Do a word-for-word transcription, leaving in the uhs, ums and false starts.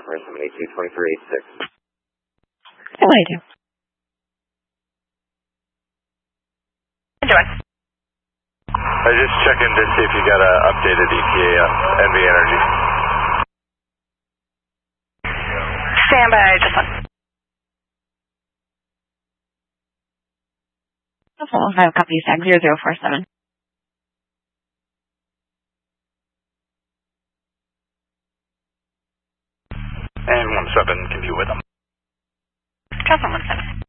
California seven eight two, two three eight six. What do I do? Enjoy. I just checking to see if you got an updated E T A on N V Energy. Stand by, just one. Ohio copy tag zero zero four seven. And one seven, can you with them? Transfer one seven.